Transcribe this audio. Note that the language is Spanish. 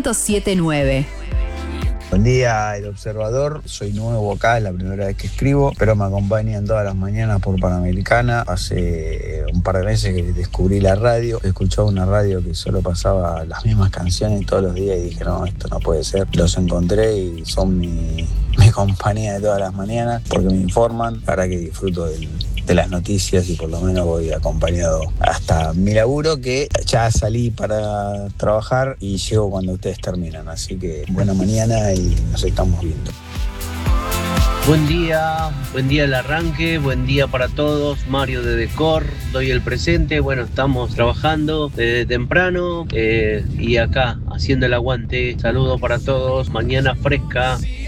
107.9. Buen día, El Observador. Soy nuevo acá, es la primera vez que escribo, pero me acompañan todas las mañanas por Panamericana. Hace un par de meses que descubrí la radio. Escuchaba una radio que solo pasaba las mismas canciones todos los días y dije, no, esto no puede ser. Los encontré y son mi compañía de todas las mañanas porque me informan. Ahora que disfruto de las noticias y por lo menos voy acompañado hasta mi laburo, que ya salí para trabajar y llego cuando ustedes terminan. Así que buena mañana y nos estamos viendo. Buen día el arranque, buen día para todos. Mario de Decor, doy el presente. Bueno, estamos trabajando desde temprano y acá haciendo el aguante. Saludos para todos, mañana fresca.